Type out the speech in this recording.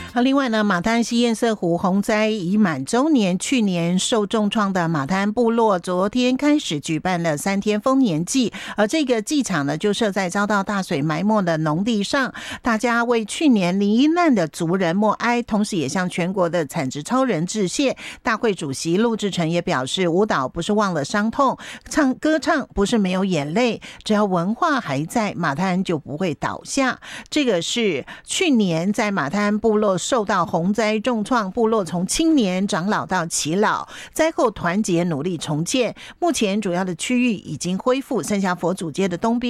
另外呢，马滩西堰塞湖洪灾已满周年，去年受重创的马滩部落昨天开始举办了3天丰年祭，而这个祭场呢就设在遭到大水埋没的农地上，大家为去年罹难的族人默哀，同时也向全国的产值超人致谢。大会主席陆志成也表示，舞蹈不是忘了伤痛，歌唱不是没有眼泪，只要文化还在，马滩就不会倒下。这个是去年在马滩部落受到洪灾重创，部落从青年长老到耆老，灾后团结努力重建，目前主要的区域已经恢复，剩下佛祖街的东边